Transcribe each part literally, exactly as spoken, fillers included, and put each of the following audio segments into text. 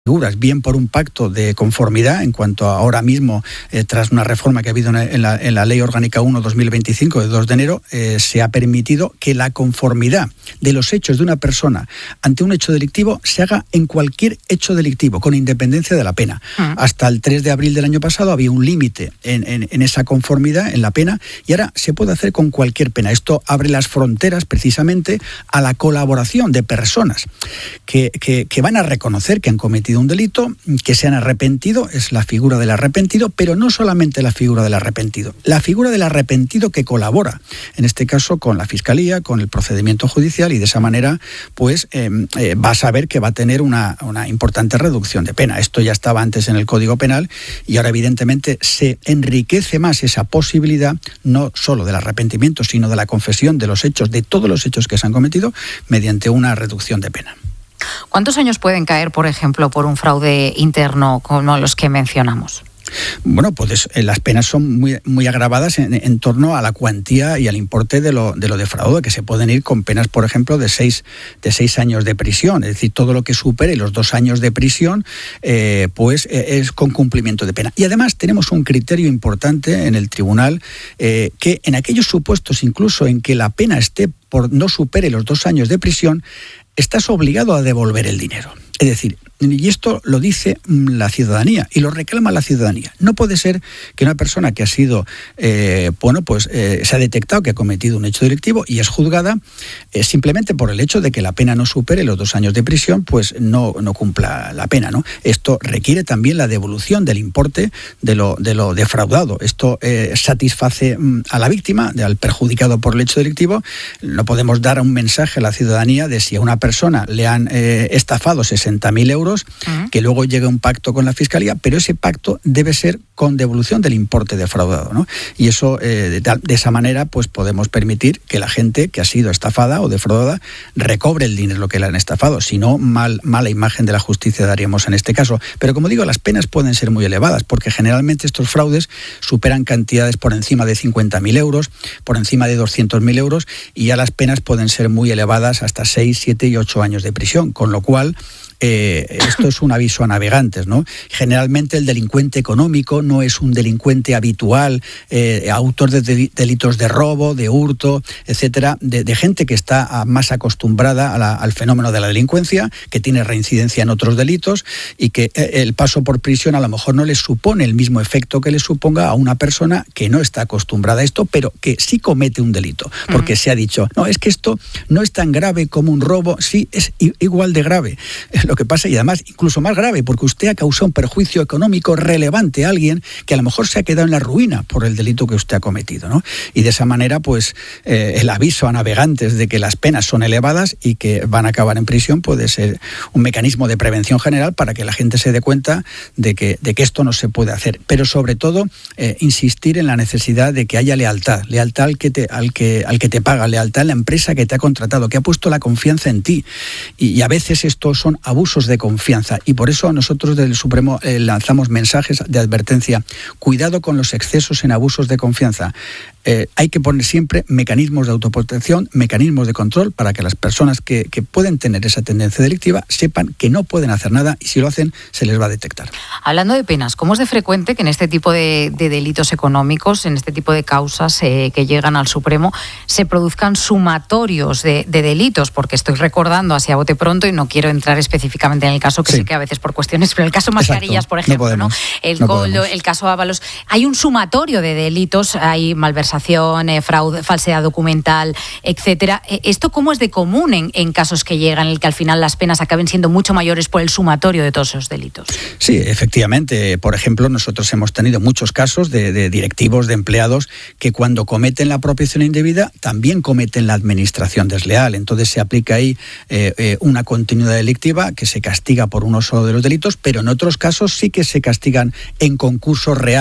figuras, bien por un pacto de conformidad, en cuanto a ahora mismo, eh, tras una reforma que ha habido en la, en la Ley Orgánica uno barra dos mil veinticinco de dos de enero, eh, se ha permitido que la conformidad de los hechos de una persona ante un hecho delictivo se haga en cualquier hecho delictivo, con independencia de la pena. Uh-huh. Hasta el tres de abril del año pasado había un límite en, en, en esa conformidad, en la pena, y ahora se puede hacer con cualquier pena. Esto abre las fronteras precisamente a la colaboración de personas que, que, que van a reconocer que han cometido un delito, que se han arrepentido, es la figura del arrepentido, pero no solamente la figura del arrepentido, la figura del arrepentido que colabora, en este caso con la Fiscalía, con el procedimiento judicial, y de esa manera pues eh, eh, va a saber que va a tener una, una importante reducción de pena. Esto ya estaba antes en el Código Penal y ahora evidentemente se enriquece más esa posibilidad, no solo del arrepentimiento, sino de la confesión de los hechos, de todos los hechos que se han cometido, mediante una reducción de pena. ¿Cuántos años pueden caer, por ejemplo, por un fraude interno como los que mencionamos? Bueno, pues eh, las penas son muy, muy agravadas en, en torno a la cuantía y al importe de lo, de lo defraudado, que se pueden ir con penas, por ejemplo, de seis, de seis años de prisión. Es decir, todo lo que supere los dos años de prisión, eh, pues eh, es con cumplimiento de pena. Y además tenemos un criterio importante en el tribunal, eh, que en aquellos supuestos, incluso en que la pena esté por no supere los dos años de prisión, estás obligado a devolver el dinero. Es decir, y esto lo dice la ciudadanía y lo reclama la ciudadanía. No puede ser que una persona que ha sido, eh, bueno, pues eh, se ha detectado que ha cometido un hecho delictivo y es juzgada, eh, simplemente por el hecho de que la pena no supere los dos años de prisión, pues no, no cumpla la pena, ¿no? Esto requiere también la devolución del importe de lo, de lo defraudado. Esto eh, satisface a la víctima, al perjudicado por el hecho delictivo. No podemos dar un mensaje a la ciudadanía de si a una persona le han eh, estafado sesenta mil euros, Uh-huh. que luego llegue un pacto con la Fiscalía, pero ese pacto debe ser con devolución del importe defraudado, ¿no? Y eso, eh, de, tal, de esa manera, pues podemos permitir que la gente que ha sido estafada o defraudada recobre el dinero que le han estafado. Si no, mal, mala imagen de la justicia daríamos en este caso. Pero como digo, las penas pueden ser muy elevadas, porque generalmente estos fraudes superan cantidades por encima de cincuenta mil euros, por encima de doscientos mil euros, y ya las penas pueden ser muy elevadas, hasta seis, siete y ocho años de prisión, con lo cual Eh, esto es un aviso a navegantes, ¿no? Generalmente el delincuente económico no es un delincuente habitual, eh, autor de delitos de robo, de hurto, etcétera, de, de gente que está más acostumbrada a la, al fenómeno de la delincuencia, que tiene reincidencia en otros delitos y que el paso por prisión a lo mejor no le supone el mismo efecto que le suponga a una persona que no está acostumbrada a esto, pero que sí comete un delito, porque uh-huh. se ha dicho, no, es que esto no es tan grave como un robo, sí, es igual de grave. Lo que pasa, y además incluso más grave, porque usted ha causado un perjuicio económico relevante a alguien que a lo mejor se ha quedado en la ruina por el delito que usted ha cometido, ¿no? Y de esa manera, pues, eh, el aviso a navegantes de que las penas son elevadas y que van a acabar en prisión puede ser un mecanismo de prevención general para que la gente se dé cuenta de que, de que esto no se puede hacer. Pero sobre todo, eh, insistir en la necesidad de que haya lealtad, lealtad al que te, al que, al que te paga, lealtad a la empresa que te ha contratado, que ha puesto la confianza en ti. Y, y a veces estos son abusos de confianza, y por eso nosotros del Supremo eh, lanzamos mensajes de advertencia. Cuidado con los excesos en abusos de confianza. Eh, hay que poner siempre mecanismos de autoprotección, mecanismos de control, para que las personas que, que pueden tener esa tendencia delictiva sepan que no pueden hacer nada, y si lo hacen se les va a detectar. Hablando de penas, ¿cómo es de frecuente que en este tipo de, de delitos económicos, en este tipo de causas eh, que llegan al Supremo, se produzcan sumatorios de, de delitos? Porque estoy recordando así a bote pronto, y no quiero entrar específicamente en el caso, que sí. sé que a veces por cuestiones, pero el caso Mascarillas, Exacto. por ejemplo, no podemos, ¿no? El, no Coldo, el caso Ábalos, hay un sumatorio de delitos, hay malversación, Eh, fraude, falsedad documental, etcétera. ¿Esto cómo es de común en, en casos que llegan, en el que al final las penas acaben siendo mucho mayores por el sumatorio de todos esos delitos? Sí, efectivamente. Por ejemplo, nosotros hemos tenido muchos casos de, de directivos, de empleados, que cuando cometen la apropiación indebida también cometen la administración desleal. Entonces se aplica ahí eh, eh, una continuidad delictiva que se castiga por uno solo de los delitos, pero en otros casos sí que se castigan en concurso real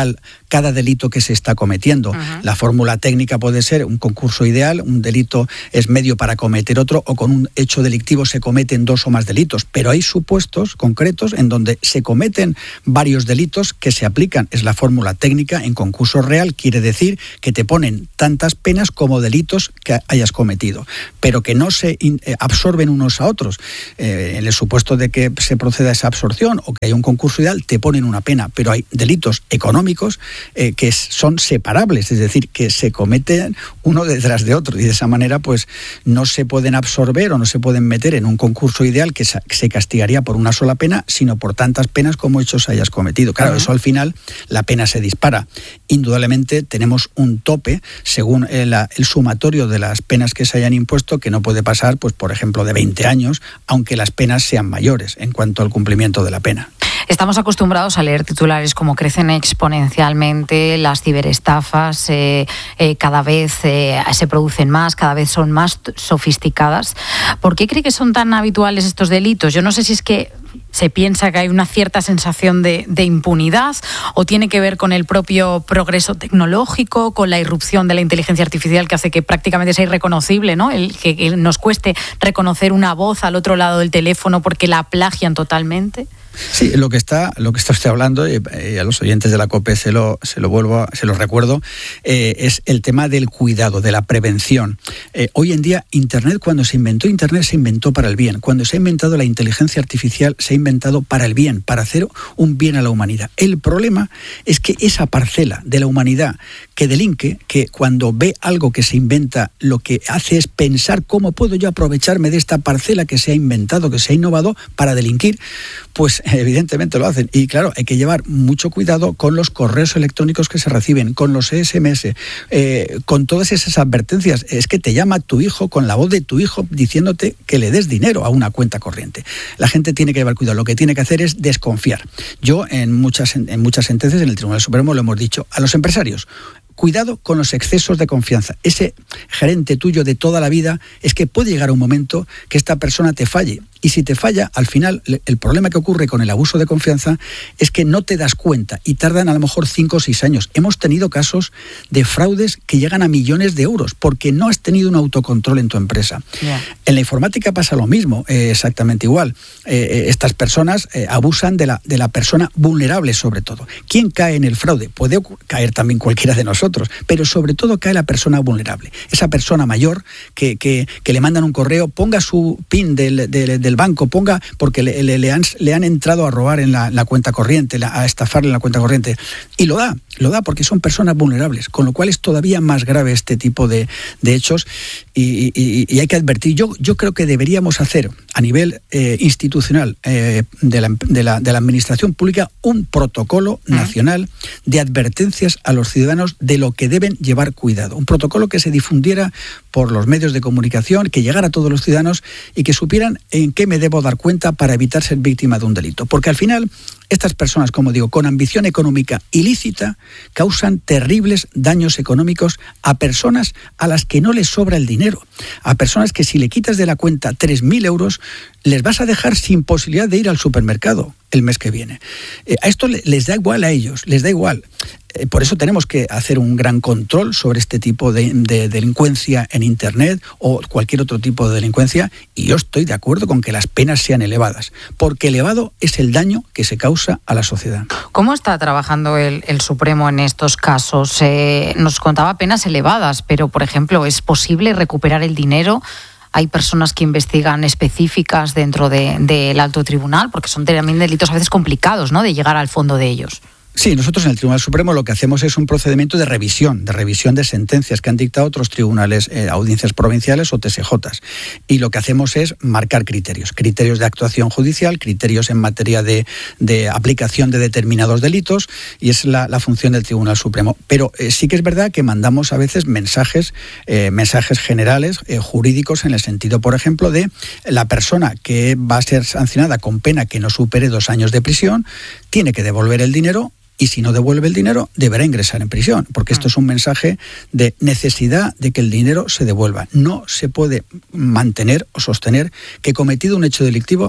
cada delito que se está cometiendo. Uh-huh. La fórmula técnica puede ser un concurso ideal, un delito es medio para cometer otro, o con un hecho delictivo se cometen dos o más delitos, pero hay supuestos concretos en donde se cometen varios delitos que se aplican, es la fórmula técnica. En concurso real quiere decir que te ponen tantas penas como delitos que hayas cometido, pero que no se in, eh, absorben unos a otros. Eh, en el supuesto de que se proceda a esa absorción o que haya un concurso ideal, te ponen una pena, pero hay delitos económicos eh, que son separables, es decir, que se cometen uno detrás de otro, y de esa manera pues no se pueden absorber o no se pueden meter en un concurso ideal que se castigaría por una sola pena, sino por tantas penas como hechos hayas cometido. Claro, uh-huh. Eso al final la pena se dispara. Indudablemente tenemos un tope según el, el sumatorio de las penas que se hayan impuesto, que no puede pasar, pues por ejemplo, de veinte años, aunque las penas sean mayores en cuanto al cumplimiento de la pena. Estamos acostumbrados a leer titulares como crecen exponencialmente las ciberestafas, eh, eh, cada vez eh, se producen más, cada vez son más sofisticadas. ¿Por qué cree que son tan habituales estos delitos? Yo no sé si es que se piensa que hay una cierta sensación de, de impunidad, o tiene que ver con el propio progreso tecnológico, con la irrupción de la inteligencia artificial que hace que prácticamente sea irreconocible, ¿no? El, que, que nos cueste reconocer una voz al otro lado del teléfono porque la plagian totalmente. Sí, lo que está, lo que está usted hablando, y a los oyentes de la COPE se lo, se lo vuelvo, a, se lo recuerdo, eh, es el tema del cuidado, de la prevención. Eh, hoy en día, Internet, cuando se inventó Internet, se inventó para el bien. Cuando se ha inventado la inteligencia artificial, se ha inventado para el bien, para hacer un bien a la humanidad. El problema es que esa parcela de la humanidad que delinque, que cuando ve algo que se inventa, lo que hace es pensar cómo puedo yo aprovecharme de esta parcela que se ha inventado, que se ha innovado para delinquir, pues evidentemente lo hacen. Y claro, hay que llevar mucho cuidado con los correos electrónicos que se reciben, con los ese eme ese, eh, con todas esas advertencias. Es que te llama tu hijo con la voz de tu hijo diciéndote que le des dinero a una cuenta corriente. La gente tiene que llevar cuidado. Lo que tiene que hacer es desconfiar. Yo en muchas, en muchas sentencias en el Tribunal Supremo lo hemos dicho a los empresarios: cuidado con los excesos de confianza. Ese gerente tuyo de toda la vida, es que puede llegar un momento que esta persona te falle. Y si te falla, al final, el problema que ocurre con el abuso de confianza es que no te das cuenta y tardan a lo mejor cinco o seis años. Hemos tenido casos de fraudes que llegan a millones de euros porque no has tenido un autocontrol en tu empresa. Yeah. En la informática pasa lo mismo, eh, exactamente igual. Eh, estas personas eh, abusan de la, de la persona vulnerable, sobre todo. ¿Quién cae en el fraude? Puede caer también cualquiera de nosotros, pero sobre todo cae la persona vulnerable. Esa persona mayor que, que, que le mandan un correo, ponga su PIN del, del, del banco, ponga, porque le, le, le, han, le han entrado a robar en la, la cuenta corriente, la, a estafarle en la cuenta corriente, y lo da, lo da porque son personas vulnerables, con lo cual es todavía más grave este tipo de, de hechos, y, y, y hay que advertir. Yo, yo creo que deberíamos hacer a nivel eh, institucional eh, de, la, de, la, de la administración pública un protocolo nacional de advertencias a los ciudadanos de lo que deben llevar cuidado, un protocolo que se difundiera por los medios de comunicación, que llegara a todos los ciudadanos y que supieran en qué me debo dar cuenta para evitar ser víctima de un delito. Porque al final, estas personas, como digo, con ambición económica ilícita, causan terribles daños económicos a personas a las que no les sobra el dinero, a personas que si le quitas de la cuenta tres mil euros, les vas a dejar sin posibilidad de ir al supermercado el mes que viene. Eh, a esto les da igual a ellos, les da igual. Eh, por eso tenemos que hacer un gran control sobre este tipo de, de delincuencia en Internet o cualquier otro tipo de delincuencia, y yo estoy de acuerdo con que las penas sean elevadas, porque elevado es el daño que se causa a la sociedad. ¿Cómo está trabajando el, el Supremo en estos casos? Eh, nos contaba penas elevadas, pero, por ejemplo, ¿es posible recuperar el dinero? Hay personas que investigan específicas dentro del de, de alto tribunal, porque son también delitos a veces complicados, ¿no?, de llegar al fondo de ellos. Sí, nosotros en el Tribunal Supremo lo que hacemos es un procedimiento de revisión, de revisión de sentencias que han dictado otros tribunales, eh, audiencias provinciales o te ese jotas. Y lo que hacemos es marcar criterios, criterios de actuación judicial, criterios en materia de, de aplicación de determinados delitos, y es la, la función del Tribunal Supremo. Pero eh, sí que es verdad que mandamos a veces mensajes, eh, mensajes generales, eh, jurídicos, en el sentido, por ejemplo, de la persona que va a ser sancionada con pena que no supere dos años de prisión, tiene que devolver el dinero. Y si no devuelve el dinero, deberá ingresar en prisión, porque esto es un mensaje de necesidad de que el dinero se devuelva. No se puede mantener o sostener que, cometido un hecho delictivo,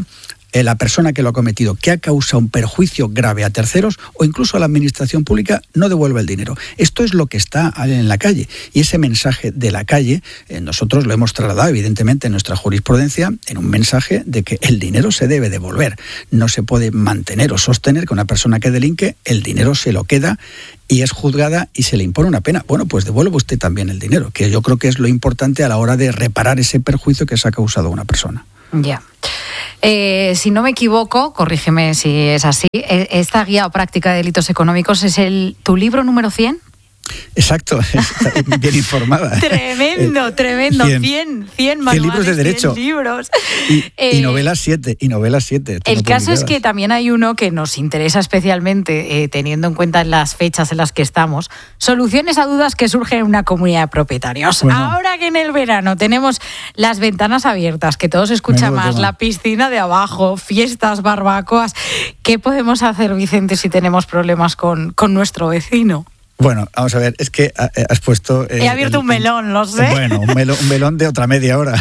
eh, la persona que lo ha cometido, que ha causado un perjuicio grave a terceros o incluso a la administración pública, no devuelve el dinero. Esto es lo que está en la calle. Y ese mensaje de la calle, eh, nosotros lo hemos trasladado, evidentemente, en nuestra jurisprudencia, en un mensaje de que el dinero se debe devolver. No se puede mantener o sostener que una persona que delinque, el dinero se lo queda y es juzgada y se le impone una pena. Bueno, pues devuelve usted también el dinero, que yo creo que es lo importante a la hora de reparar ese perjuicio que se ha causado a una persona. Ya. Eh, si no me equivoco, corrígeme si es así, esta guía o práctica de delitos económicos es el tu libro número cien. Exacto, está bien informada. Tremendo, eh, tremendo. cien, cien manuales, libros de derecho. cien libros. Y, eh, y novelas siete, y novelas siete. El caso publicadas. Es que también hay uno que nos interesa especialmente, eh, teniendo en cuenta las fechas en las que estamos, soluciones a dudas que surgen en una comunidad de propietarios. Bueno. Ahora que en el verano tenemos las ventanas abiertas, que todo se escucha Menudo más, tema. La piscina de abajo, fiestas, barbacoas, ¿qué podemos hacer, Vicente, si tenemos problemas con, con nuestro vecino? Bueno, vamos a ver, es que has puesto... Eh, He abierto el, un melón, lo sé. Bueno, un melón, un melón de otra media hora.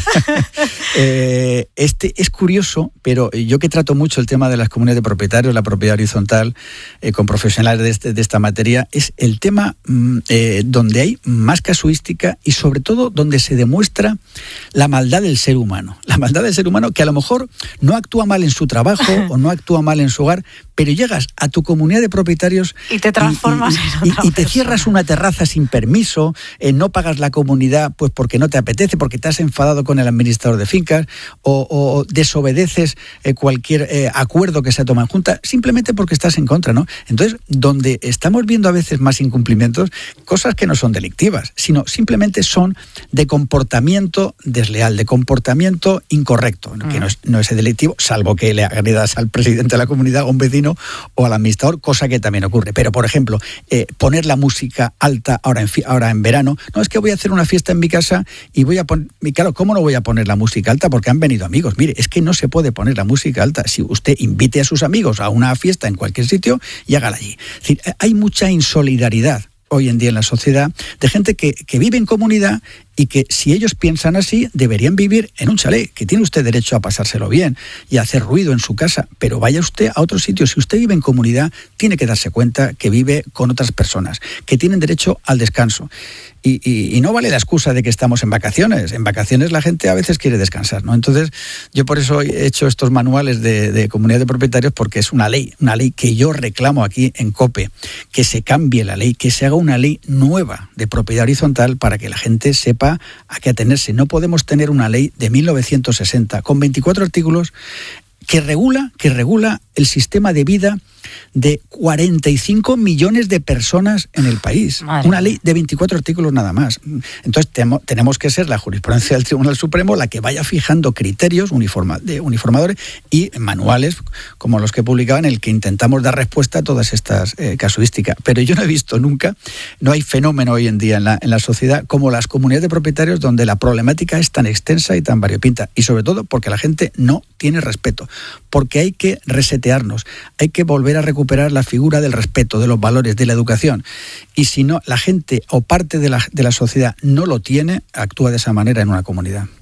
eh, este es curioso, pero yo que trato mucho el tema de las comunidades de propietarios, la propiedad horizontal, eh, con profesionales de, este, de esta materia, es el tema mm, eh, donde hay más casuística y sobre todo donde se demuestra la maldad del ser humano. La maldad del ser humano que a lo mejor no actúa mal en su trabajo o no actúa mal en su hogar, pero llegas a tu comunidad de propietarios y te transformas y, y, en otra y, y te cierras una terraza sin permiso, eh, no pagas la comunidad pues porque no te apetece, porque te has enfadado con el administrador de fincas o, o desobedeces eh, cualquier eh, acuerdo que se toma en junta, simplemente porque estás en contra, ¿no? Entonces, donde estamos viendo a veces más incumplimientos, cosas que no son delictivas, sino simplemente son de comportamiento desleal, de comportamiento incorrecto, ¿no? Mm. Que no es, no es delictivo, salvo que le agredas al presidente de la comunidad, a un vecino o al administrador, cosa que también ocurre. Pero, por ejemplo, eh, poner la música alta ahora en, ahora en verano, no, es que voy a hacer una fiesta en mi casa y voy a poner, claro, ¿cómo no voy a poner la música alta? Porque han venido amigos. Mire, es que no se puede poner la música alta. Si usted invite a sus amigos a una fiesta en cualquier sitio y hágala allí. Es decir, hay mucha insolidaridad hoy en día en la sociedad de gente que, que vive en comunidad y que si ellos piensan así, deberían vivir en un chalet, que tiene usted derecho a pasárselo bien y a hacer ruido en su casa, pero vaya usted a otro sitio. Si usted vive en comunidad, tiene que darse cuenta que vive con otras personas, que tienen derecho al descanso. Y, y, y no vale la excusa de que estamos en vacaciones. En vacaciones la gente a veces quiere descansar, ¿no? Entonces, yo por eso he hecho estos manuales de, de comunidad de propietarios, porque es una ley, una ley que yo reclamo aquí en COPE, que se cambie la ley, que se haga una ley nueva de propiedad horizontal para que la gente sepa a qué atenerse. No podemos tener una ley de mil novecientos sesenta con veinticuatro artículos que regula, que regula el sistema de vida de cuarenta y cinco millones de personas en el país. Madre. Una ley de veinticuatro artículos nada más. Entonces tenemos, tenemos que ser la jurisprudencia del Tribunal Supremo la que vaya fijando criterios uniforma, de uniformadores y manuales como los que publicaban, en el que intentamos dar respuesta a todas estas eh, casuísticas. Pero yo no he visto nunca, no hay fenómeno hoy en día en la, en la sociedad como las comunidades de propietarios donde la problemática es tan extensa y tan variopinta. Y sobre todo porque la gente no tiene respeto. Porque hay que resetearnos, hay que volver a recuperar la figura del respeto, de los valores, de la educación. Y si no, la gente o parte de la, de la sociedad no lo tiene, actúa de esa manera en una comunidad.